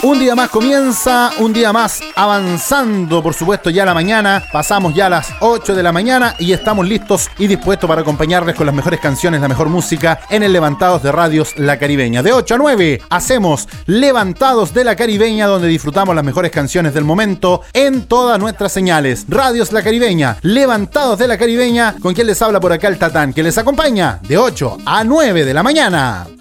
Un día más comienza, un día más avanzando, por supuesto, ya la mañana. Pasamos ya a las 8 de la mañana y estamos listos y dispuestos para acompañarles con las mejores canciones, la mejor música en el Levantados de Radios La Caribeña. De 8 a 9 hacemos Levantados de La Caribeña, donde disfrutamos las mejores canciones del momento en todas nuestras señales. Radios La Caribeña, Levantados de La Caribeña, con quien les habla por acá el Tatán, que les acompaña de 8 a 9 de la mañana.